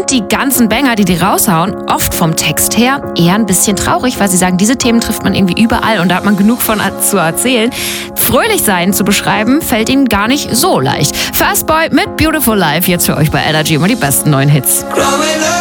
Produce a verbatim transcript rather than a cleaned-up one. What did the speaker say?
sind die ganzen Banger, die die raushauen, oft vom Text her eher ein bisschen traurig, weil sie sagen, diese Themen trifft man irgendwie überall und da hat man genug von zu erzählen. Fröhlich sein zu beschreiben, fällt ihnen gar nicht so leicht. Fastboy mit Beautiful Life jetzt für euch bei Energy, immer die besten neuen Hits.